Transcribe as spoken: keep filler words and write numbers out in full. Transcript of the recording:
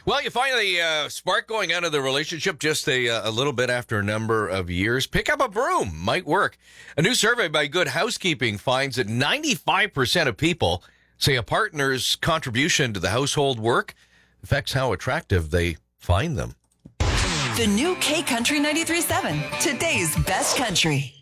Well, you find the uh, spark going out of the relationship just a, uh, a little bit after a number of years. Pick up a broom might work. A new survey by Good Housekeeping finds that ninety-five percent of people say a partner's contribution to the household work affects how attractive they find them. The new K Country ninety-three point seven, today's best country.